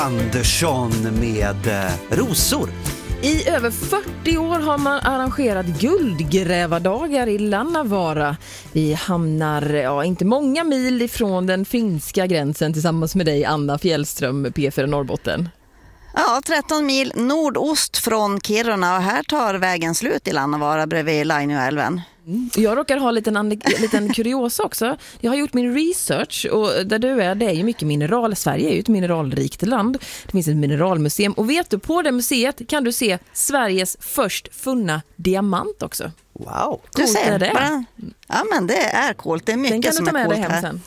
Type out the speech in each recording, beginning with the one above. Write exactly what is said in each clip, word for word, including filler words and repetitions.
Andersson med eh, rosor. I över fyrtio år har man arrangerat guldgrävardagar i Lannavaara. Vi hamnar ja, inte många mil ifrån den finska gränsen tillsammans med dig, Anna Fjällström, P fyra Norrbotten. Ja, tretton mil nordost från Kiruna, och här tar vägen slut i Lannavaara bredvid Lainuälven. Mm. Jag råkar ha en liten, en liten kuriosa också. Jag har gjort min research, och där du är, det är ju mycket mineral. Sverige är ju ett mineralrikt land. Det finns ett mineralmuseum, och vet du, på det museet kan du se Sveriges först funna diamant också. Wow, du coolt ser är det. Bara, ja, men det är coolt. Det är mycket den kan som du ta är med coolt dig hem här. sen.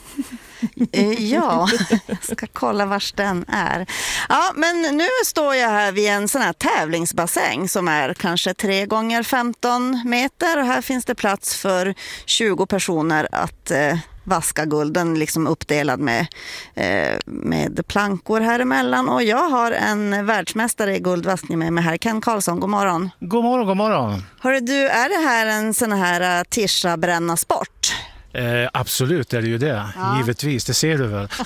Ja, jag ska kolla vars den är. Ja, men nu står jag här vid en sån här tävlingsbassäng som är kanske tre gånger femton meter, och här finns det plats för tjugo personer att eh, vaska gulden, liksom uppdelad med, eh, med plankor här emellan. Och jag har en världsmästare i guldvaskning med mig här, Ken Karlsson. God morgon. God morgon, god morgon. Hörru du, är det här en sån här uh, tischa bränna sport? Eh, absolut är det ju det, ja. Givetvis, det ser du väl.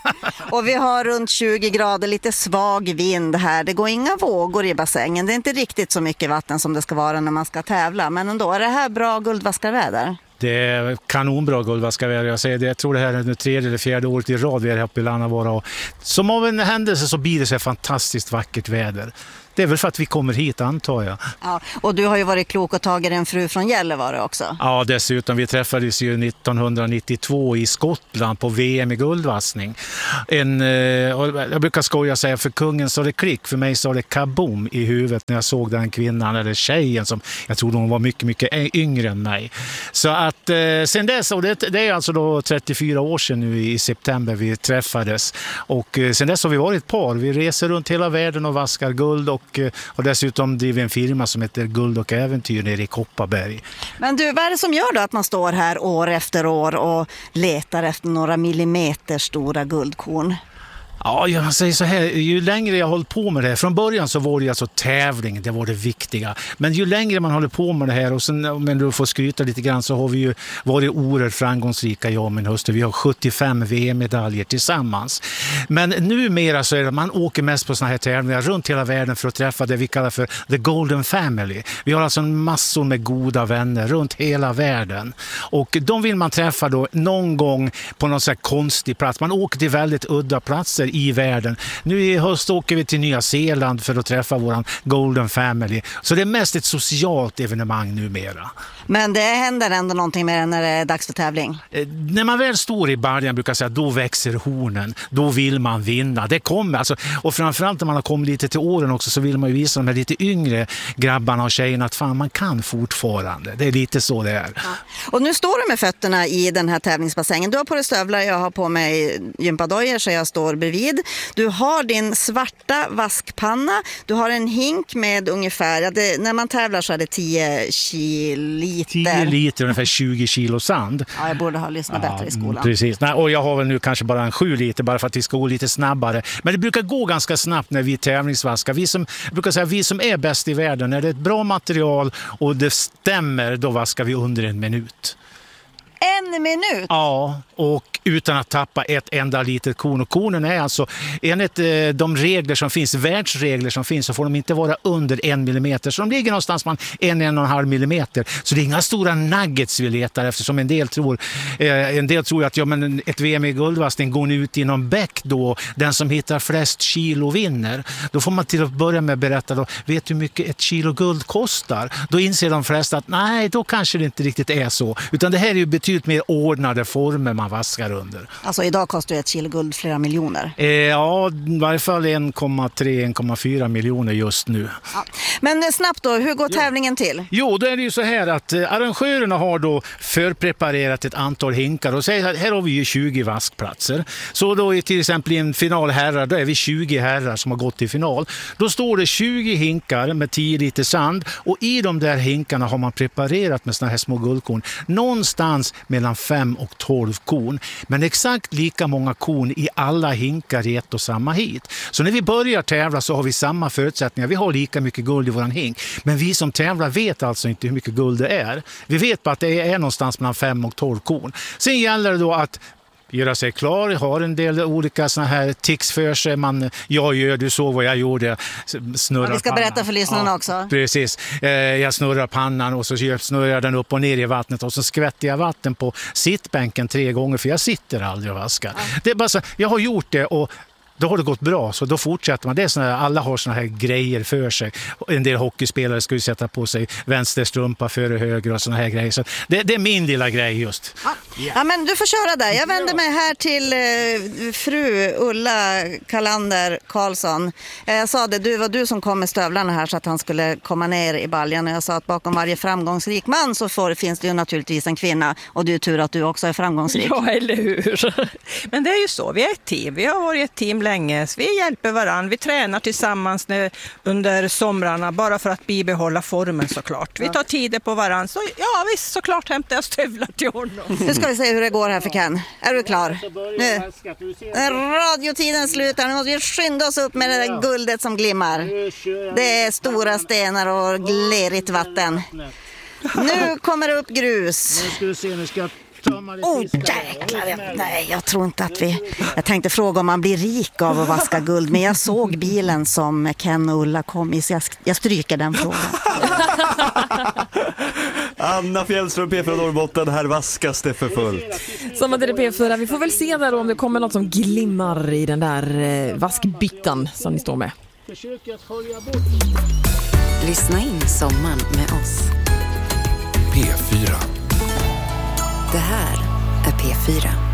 Och vi har runt tjugo grader, lite svag vind här. Det går inga vågor i bassängen. Det är inte riktigt så mycket vatten som det ska vara när man ska tävla. Men ändå, är det här bra guldvaskarväder? Det är kanonbra guldvaskarväder. Jag säger det, jag tror det här är det tredje eller fjärde året i rad vi är här uppe i Lannavaara. Och som av en händelse så blir det så fantastiskt vackert väder. Det är väl för att vi kommer hit, antar jag. Ja, och du har ju varit klok och tagit en fru från Gällivare också. Ja, dessutom. Vi träffades ju nittonhundranittiotvå i Skottland på V M i guldvaskning. En, jag brukar skoja säga, för kungen så det klick, för mig så det kaboom i huvudet när jag såg den kvinnan, eller tjejen som jag trodde hon var mycket, mycket yngre än mig. Så att sen dess, och det, det är alltså då trettiofyra år sedan nu i september vi träffades. Och sen dess har vi varit ett par. Vi reser runt hela världen och vaskar guld, och Och, och dessutom driver en firma som heter Guld och Äventyr nere i Kopparberg. Men du, vad är det som gör då att man står här år efter år och letar efter några millimeter stora guldkorn? Ja, jag säger så här, ju längre jag håller på med det här, från början så var det alltså tävling, det var det viktiga. Men ju längre man håller på med det här, och sen, men du får skryta lite grann, så har vi ju varit oerhört framgångsrika, jag och min hustru. Vi har sjuttiofem V M-medaljer tillsammans. Men numera så är det, man åker mest på såna här tävlingar runt hela världen för att träffa det vi kallar för The Golden Family. Vi har alltså en massor med goda vänner runt hela världen. Och de vill man träffa då någon gång på någon sån här konstig plats. Man åker till väldigt udda platser i världen. Nu i höst åker vi till Nya Zeeland för att träffa våran Golden Family. Så det är mest ett socialt evenemang numera. Men det händer ändå någonting med det när det är dags för tävling? Eh, när man väl står i början brukar jag säga, då växer hornen. Då vill man vinna. Det kommer alltså. Och framförallt när man har kommit lite till åren också, så vill man ju visa de här lite yngre grabbarna och tjejerna att fan, man kan fortfarande. Det är lite så det är. Ja. Och nu står du med fötterna i den här tävlingsbassängen. Du har på dig stövlar, jag har på mig gympadojor så jag står bredvid. Du har din svarta vaskpanna. Du har en hink med ungefär, ja, det, när man tävlar så är det tio kilo. tio liter, ungefär tjugo kilo sand. Ja, jag borde ha lyssnat ja, bättre i skolan. Precis. Nej, och jag har väl nu kanske bara en sju liter, bara för att vi ska gå lite snabbare. Men det brukar gå ganska snabbt när vi tävlingsvaskar. Vi som, jag brukar säga, vi som är bäst i världen, när det är ett bra material och det stämmer, då vaskar vi under en minut. En minut? Ja, och utan att tappa ett enda litet korn. Och kornen är alltså, enligt eh, de regler som finns, världsregler som finns, så får de inte vara under en millimeter. Så de ligger någonstans man en, en och en halv millimeter. Så det är inga stora nuggets vi letar, eftersom en del tror, eh, en del tror att ja, men ett V M i guldvaskning går ut i någon bäck då. Den som hittar flest kilo vinner. Då får man till att börja med berätta då, vet du hur mycket ett kilo guld kostar? Då inser de flesta att nej, då kanske det inte riktigt är så. Utan det här är ju betydligt mer ordnade former man vaskar under. Alltså idag kostar ett kilo guld flera miljoner. Eh, ja, i varje fall en komma tre till en komma fyra miljoner just nu. Ja. Men snabbt då, hur går tävlingen ja. till? Jo, då är det ju så här att eh, arrangörerna har då förpreparerat ett antal hinkar och säger att här har vi ju tjugo vaskplatser. Så då är till exempel i en final herrar, då är vi tjugo herrar som har gått till final. Då står det tjugo hinkar med tio liter sand, och i de där hinkarna har man preparerat med såna här små guldkorn. Någonstans mellan fem och tolv korn. Men exakt lika många korn i alla hinkar i ett och samma hit. Så när vi börjar tävla så har vi samma förutsättningar. Vi har lika mycket guld i våran hink. Men vi som tävlar vet alltså inte hur mycket guld det är. Vi vet bara att det är någonstans mellan fem och tolv korn. Sen gäller det då att göra sig klar, har en del olika såna här tics för sig. Man, jag gör, du såg vad jag gjorde. Snurrar ja, vi ska pannan. berätta för lyssnarna ja, också. Precis. Eh, jag snurrar pannan och så snurrar jag den upp och ner i vattnet och så skvätter jag vatten på sittbänken tre gånger för jag sitter aldrig och vaskar. Ja. Det är bara så, jag har gjort det och då har det gått bra, så då fortsätter man. Det är såna här, alla har såna här grejer för sig. En del hockeyspelare ska ju sätta på sig vänsterstrumpa före höger och såna här grejer. Så det, det är min lilla grej just. Ja. Ja, men du får köra där. Jag vänder mig här till eh, fru Ulla Kalander Karlsson. Eh, jag sa det, du var du som kom med stövlarna här så att han skulle komma ner i baljan. Och jag sa att bakom varje framgångsrik man så får, finns det ju naturligtvis en kvinna. Och det är tur att du också är framgångsrik. Ja, eller hur? Men det är ju så, vi är ett team. Vi har varit ett team länge. Så vi hjälper varann. Vi tränar tillsammans under somrarna bara för att bibehålla formen såklart. Vi tar tider på varann. Så ja, visst, såklart hämtar jag stövlar till honom. Nu ska vi se hur det går här för Ken. Är du klar? Nu. Radiotiden slutar. Nu måste vi skynda oss upp med det där guldet som glimmar. Det är stora stenar och lerigt vatten. Nu kommer det upp grus. Nu ska vi se, nu ska Åh, oh, jäklar. Nej, jag tror inte att vi... Jag tänkte fråga om man blir rik av att vaska guld, men jag såg bilen som Ken och Ulla kom i, så jag, jag stryker den frågan. Anna Fjällström, P fyra Norrbotten, här vaskas det för fullt. Som att det är P fyra, vi får väl se där om det kommer något som glimmar i den där eh, vaskbyttan som ni står med. Lyssna in sommaren med oss. P fyra. Det här är P fyra.